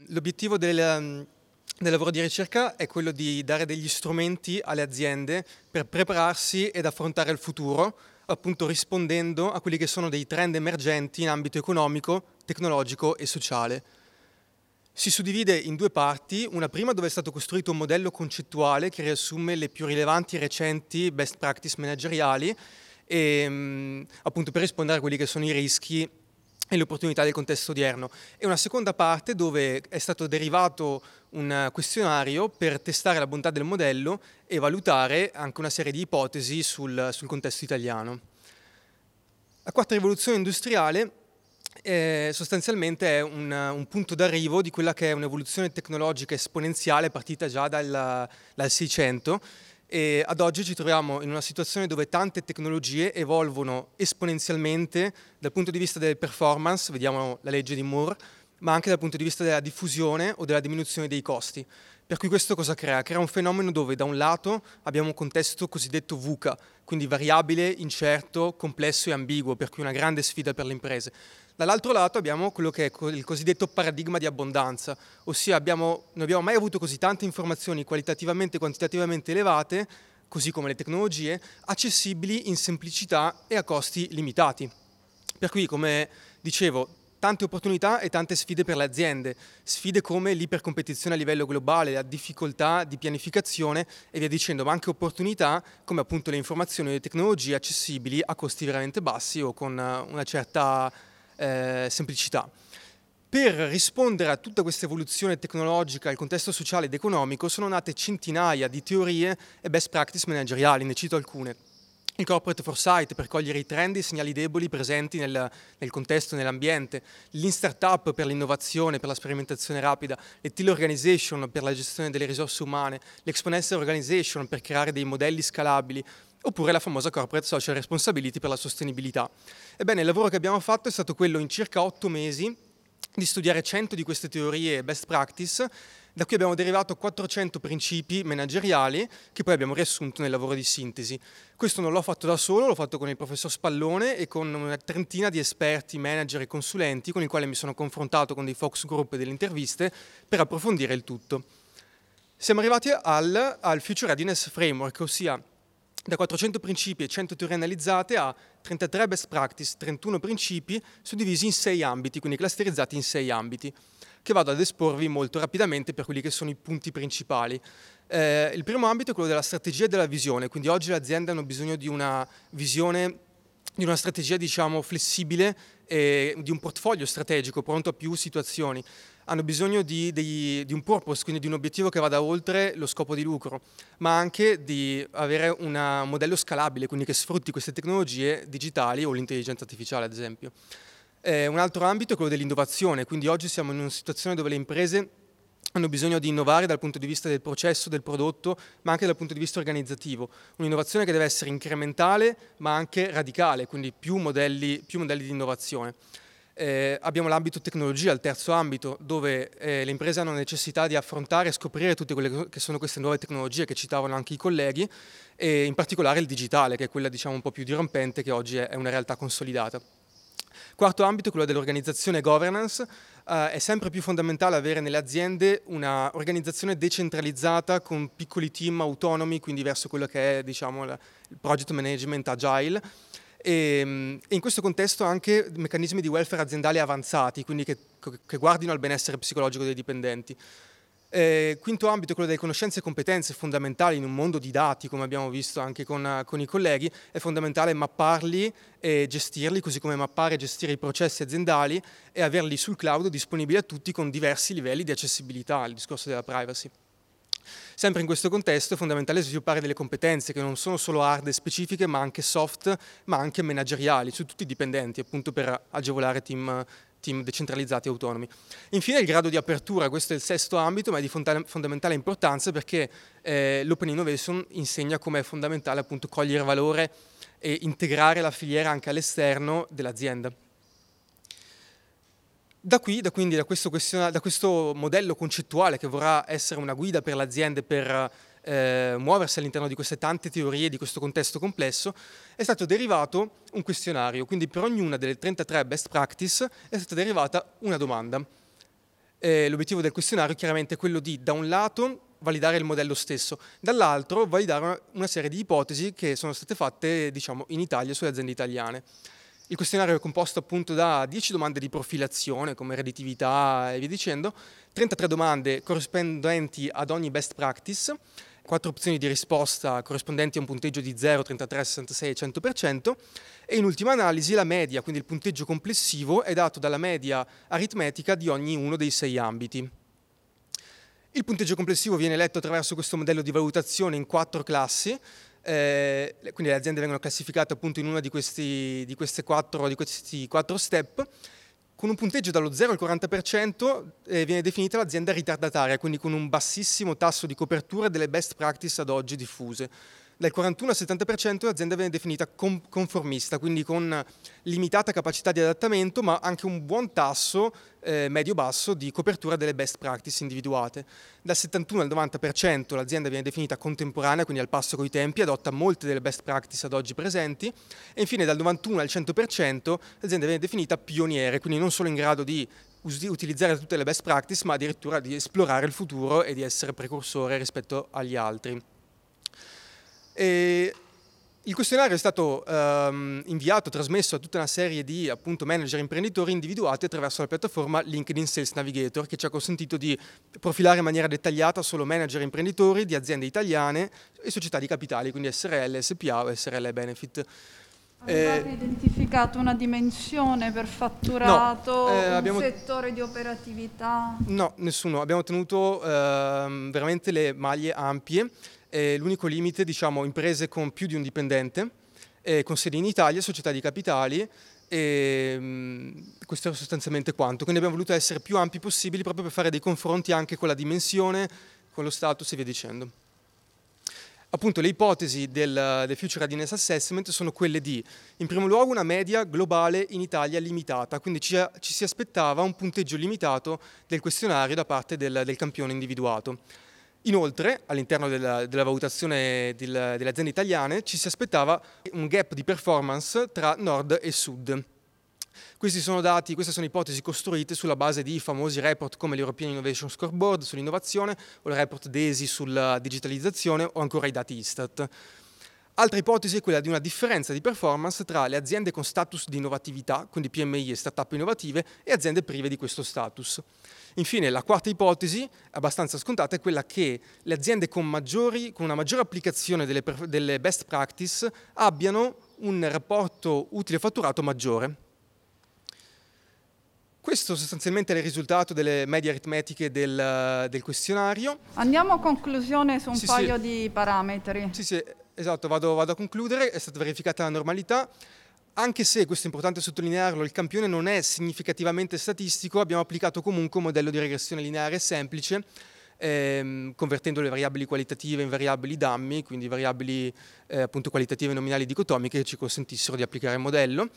l'obiettivo del lavoro di ricerca è quello di dare degli strumenti alle aziende per prepararsi ed affrontare il futuro, appunto rispondendo a quelli che sono dei trend emergenti in ambito economico, tecnologico e sociale. Si suddivide in due parti, una prima dove è stato costruito un modello concettuale che riassume le più rilevanti e recenti best practice manageriali e appunto per rispondere a quelli che sono i rischi e le opportunità del contesto odierno. E una seconda parte dove è stato derivato un questionario per testare la bontà del modello e valutare anche una serie di ipotesi sul contesto italiano. La quarta rivoluzione industriale sostanzialmente è un punto d'arrivo di quella che è un'evoluzione tecnologica esponenziale partita già dal 600 e ad oggi ci troviamo in una situazione dove tante tecnologie evolvono esponenzialmente dal punto di vista delle performance, vediamo la legge di Moore, ma anche dal punto di vista della diffusione o della diminuzione dei costi. Per cui questo cosa crea? Crea un fenomeno dove da un lato abbiamo un contesto cosiddetto VUCA, quindi variabile, incerto, complesso e ambiguo, per cui una grande sfida per le imprese. Dall'altro lato abbiamo quello che è il cosiddetto paradigma di abbondanza, ossia non abbiamo mai avuto così tante informazioni qualitativamente e quantitativamente elevate, così come le tecnologie, accessibili in semplicità e a costi limitati. Per cui, come dicevo, tante opportunità e tante sfide per le aziende, sfide come l'ipercompetizione a livello globale, la difficoltà di pianificazione e via dicendo, ma anche opportunità come appunto le informazioni e le tecnologie accessibili a costi veramente bassi o con una certa semplicità. Per rispondere a tutta questa evoluzione tecnologica, al contesto sociale ed economico, sono nate centinaia di teorie e best practice manageriali, ne cito alcune. Il corporate foresight per cogliere i trend e i segnali deboli presenti nel contesto e nell'ambiente, l'in startup per l'innovazione, per la sperimentazione rapida, le teal organization per la gestione delle risorse umane, l'exponential organization per creare dei modelli scalabili, oppure la famosa corporate social responsibility per la sostenibilità. Ebbene, il lavoro che abbiamo fatto è stato quello in circa 8 mesi di studiare 100 di queste teorie best practice, da cui abbiamo derivato 400 principi manageriali che poi abbiamo riassunto nel lavoro di sintesi. Questo non l'ho fatto da solo, l'ho fatto con il professor Spallone e con una trentina di esperti, manager e consulenti con i quali mi sono confrontato con dei focus group e delle interviste per approfondire il tutto. Siamo arrivati al Future Readiness Framework, ossia da 400 principi e 100 teorie analizzate a 33 best practice, 31 principi suddivisi in 6 ambiti, quindi clusterizzati in 6 ambiti, che vado ad esporvi molto rapidamente per quelli che sono i punti principali. Il primo ambito è quello della strategia e della visione, quindi oggi le aziende hanno bisogno di una visione, di una strategia diciamo flessibile e di un portfolio strategico pronto a più situazioni. Hanno bisogno di un purpose, quindi di un obiettivo che vada oltre lo scopo di lucro, ma anche di avere un modello scalabile, quindi che sfrutti queste tecnologie digitali o l'intelligenza artificiale ad esempio. Un altro ambito è quello dell'innovazione, quindi oggi siamo in una situazione dove le imprese hanno bisogno di innovare dal punto di vista del processo, del prodotto, ma anche dal punto di vista organizzativo. Un'innovazione che deve essere incrementale, ma anche radicale, quindi più modelli di innovazione. Abbiamo l'ambito tecnologia, il terzo ambito, dove le imprese hanno necessità di affrontare e scoprire tutte quelle che sono queste nuove tecnologie che citavano anche i colleghi, e in particolare il digitale, che è quella diciamo un po' più dirompente, che oggi è una realtà consolidata. Quarto ambito, quello dell'organizzazione e governance. È sempre più fondamentale avere nelle aziende una organizzazione decentralizzata con piccoli team autonomi, quindi verso quello che è diciamo, il project management agile, e in questo contesto anche meccanismi di welfare aziendali avanzati, quindi che guardino al benessere psicologico dei dipendenti. Quinto ambito, quello delle conoscenze e competenze fondamentali in un mondo di dati, come abbiamo visto anche con i colleghi, è fondamentale mapparli e gestirli, così come mappare e gestire i processi aziendali e averli sul cloud disponibili a tutti con diversi livelli di accessibilità, il discorso della privacy. Sempre in questo contesto è fondamentale sviluppare delle competenze che non sono solo hard e specifiche, ma anche soft, ma anche manageriali, su tutti i dipendenti, appunto per agevolare team decentralizzati e autonomi. Infine il grado di apertura, questo è il sesto ambito, ma è di fondamentale importanza perché l'Open Innovation insegna come è fondamentale appunto cogliere valore e integrare la filiera anche all'esterno dell'azienda. Da questo modello concettuale che vorrà essere una guida per le aziende per muoversi all'interno di queste tante teorie, di questo contesto complesso, è stato derivato un questionario, quindi per ognuna delle 33 best practice è stata derivata una domanda. L'obiettivo del questionario chiaramente è quello di, da un lato, validare il modello stesso, dall'altro validare una serie di ipotesi che sono state fatte, diciamo, in Italia sulle aziende italiane. Il questionario è composto appunto da 10 domande di profilazione, come redditività e via dicendo, 33 domande corrispondenti ad ogni best practice, 4 opzioni di risposta corrispondenti a un punteggio di 0, 33, 66 e 100%, e in ultima analisi la media, quindi il punteggio complessivo, è dato dalla media aritmetica di ogni uno dei 6 ambiti. Il punteggio complessivo viene letto attraverso questo modello di valutazione in 4 classi, quindi le aziende vengono classificate appunto in una di questi 4 step. Con un punteggio dallo 0 al 40% viene definita l'azienda ritardataria, quindi con un bassissimo tasso di copertura delle best practice ad oggi diffuse. Dal 41 al 70% l'azienda viene definita conformista, quindi con limitata capacità di adattamento, ma anche un buon tasso medio-basso di copertura delle best practice individuate. Dal 71 al 90% l'azienda viene definita contemporanea, quindi al passo coi tempi, adotta molte delle best practice ad oggi presenti, e infine dal 91 al 100% l'azienda viene definita pioniere, quindi non solo in grado di utilizzare tutte le best practice, ma addirittura di esplorare il futuro e di essere precursore rispetto agli altri. Il questionario è stato inviato, trasmesso a tutta una serie di appunto manager imprenditori individuati attraverso la piattaforma LinkedIn Sales Navigator, che ci ha consentito di profilare in maniera dettagliata solo manager imprenditori di aziende italiane e società di capitali, quindi SRL, SPA o SRL Benefit. Avevate identificato una dimensione per fatturato, un settore di operatività? No, nessuno. Abbiamo tenuto veramente le maglie ampie. L'unico limite, diciamo, imprese con più di un dipendente, con sede in Italia, società di capitali, questo è sostanzialmente quanto. Quindi abbiamo voluto essere più ampi possibili proprio per fare dei confronti anche con la dimensione, con lo status e via dicendo. Appunto, le ipotesi del Future Readiness Assessment sono quelle di, in primo luogo, una media globale in Italia limitata, quindi ci si aspettava un punteggio limitato del questionario da parte del campione individuato. Inoltre, all'interno della valutazione delle aziende italiane, ci si aspettava un gap di performance tra nord e sud. Queste sono ipotesi costruite sulla base di famosi report come l'European Innovation Scoreboard sull'innovazione o il report DESI sulla digitalizzazione o ancora i dati Istat. Altra ipotesi è quella di una differenza di performance tra le aziende con status di innovatività, quindi PMI e start-up innovative, e aziende prive di questo status. Infine, la quarta ipotesi, abbastanza scontata, è quella che le aziende con una maggiore applicazione delle best practice abbiano un rapporto utile-fatturato maggiore. Questo sostanzialmente è il risultato delle medie aritmetiche del questionario. Andiamo a conclusione su un paio di parametri. Sì, esatto, vado a concludere. È stata verificata la normalità. Anche se, questo è importante sottolinearlo, il campione non è significativamente statistico, abbiamo applicato comunque un modello di regressione lineare semplice, convertendo le variabili qualitative in variabili dummy, quindi variabili appunto qualitative nominali dicotomiche che ci consentissero di applicare il modello.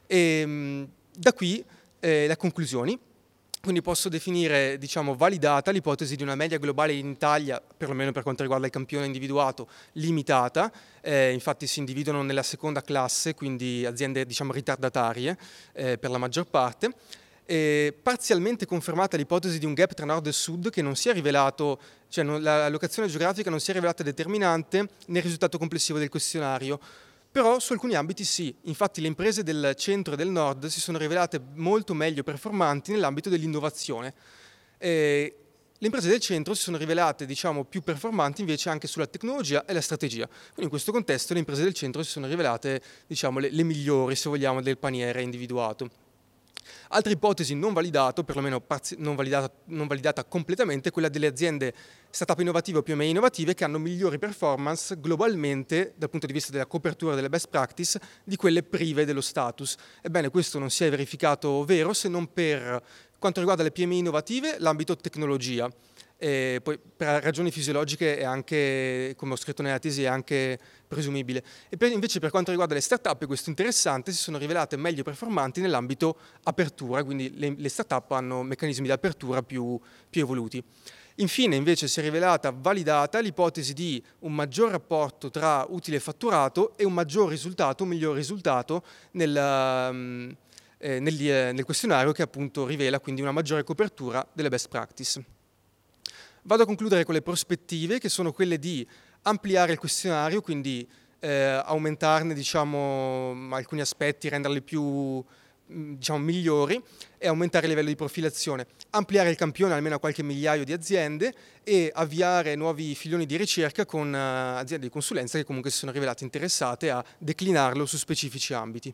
Da qui le conclusioni. Quindi posso definire, diciamo, validata l'ipotesi di una media globale in Italia, perlomeno per quanto riguarda il campione individuato, limitata. Infatti si individuano nella seconda classe, quindi aziende, diciamo, ritardatarie per la maggior parte. Parzialmente confermata l'ipotesi di un gap tra nord e sud che non si è rivelato, cioè la locazione geografica non si è rivelata determinante nel risultato complessivo del questionario. Però su alcuni ambiti sì, infatti le imprese del centro e del nord si sono rivelate molto meglio performanti nell'ambito dell'innovazione. Le imprese del centro si sono rivelate, diciamo, più performanti invece anche sulla tecnologia e la strategia. Quindi in questo contesto le imprese del centro si sono rivelate, diciamo, le migliori, se vogliamo, del paniere individuato. Altra ipotesi non validata, o perlomeno non validata completamente, è quella delle aziende startup innovative o PMI innovative che hanno migliori performance globalmente dal punto di vista della copertura delle best practice di quelle prive dello status. Ebbene, questo non si è verificato vero se non per quanto riguarda le PMI innovative, l'ambito tecnologia. Poi per ragioni fisiologiche è anche, come ho scritto nella tesi, è anche presumibile. Invece per quanto riguarda le start-up, questo è interessante, si sono rivelate meglio performanti nell'ambito apertura, quindi le start-up hanno meccanismi di apertura più evoluti. Infine invece si è rivelata validata l'ipotesi di un maggior rapporto tra utile e fatturato e un miglior risultato nel questionario, che appunto rivela quindi una maggiore copertura delle best practice. Vado a concludere con le prospettive, che sono quelle di ampliare il questionario, quindi aumentarne alcuni aspetti, renderli più migliori e aumentare il livello di profilazione, ampliare il campione almeno a qualche migliaio di aziende e avviare nuovi filoni di ricerca con aziende di consulenza che comunque si sono rivelate interessate a declinarlo su specifici ambiti.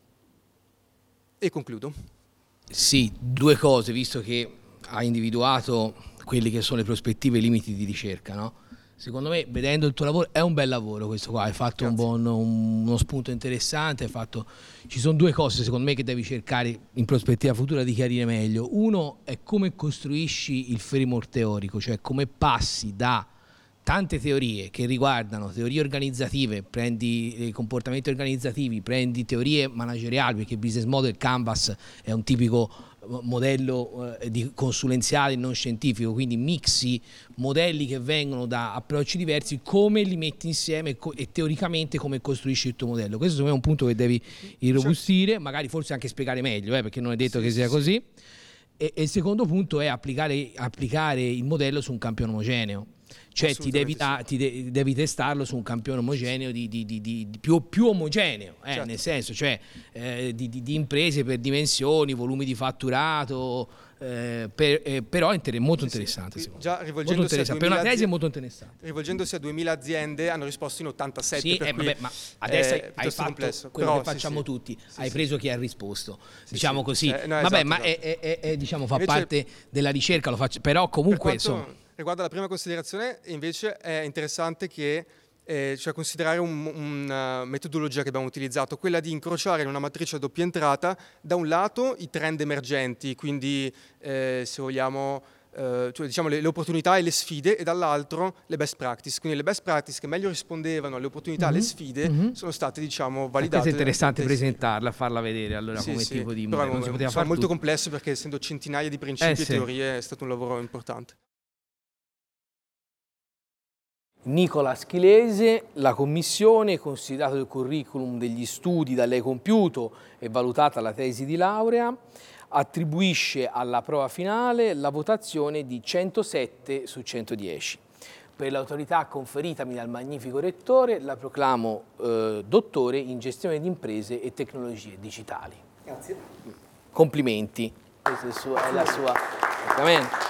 E concludo. Sì, due cose, visto che ha individuato quelli che sono le prospettive e i limiti di ricerca, no? Secondo me, vedendo il tuo lavoro, è un bel lavoro questo qua, hai fatto uno spunto interessante, ci sono due cose secondo me che devi cercare in prospettiva futura di chiarire meglio. Uno è come costruisci il framework teorico, cioè come passi da tante teorie che riguardano teorie organizzative, prendi comportamenti organizzativi, prendi teorie manageriali, perché business model Canvas è un tipico modello di consulenziale non scientifico, quindi mixi modelli che vengono da approcci diversi, come li metti insieme e teoricamente come costruisci il tuo modello. Questo secondo me è un punto che devi irrobustire, magari forse anche spiegare meglio, perché non è detto che sia così. E il secondo punto è applicare il modello su un campione omogeneo. Cioè ti devi testarlo su un campione omogeneo più omogeneo, nel senso, cioè di imprese per dimensioni, volumi di fatturato, però è molto interessante. Già rivolgendosi per una tesi è molto interessante. Rivolgendosi a 2000 aziende hanno risposto in 87. Sì, ma adesso hai fatto complesso. quello che facciamo tutti, hai preso chi ha risposto, diciamo così. Vabbè, ma fa parte della ricerca, lo faccio, però comunque insomma. Riguardo alla prima considerazione, invece, è interessante cioè considerare una metodologia che abbiamo utilizzato, quella di incrociare in una matrice a doppia entrata, da un lato i trend emergenti, quindi se vogliamo le opportunità e le sfide, e dall'altro le best practice. Quindi le best practice che meglio rispondevano alle opportunità e alle sfide sono state validate. Questo è interessante presentarla, farla vedere allora come tipo di modello. Non si poteva fare molto complesso, perché essendo centinaia di principi e teorie è stato un lavoro importante. Nicola Aschilese, la commissione, considerato il curriculum degli studi da lei compiuto e valutata la tesi di laurea, attribuisce alla prova finale la votazione di 107 su 110. Per l'autorità conferitami dal magnifico rettore la proclamo dottore in gestione di imprese e tecnologie digitali. Grazie. Complimenti. Questa è la sua.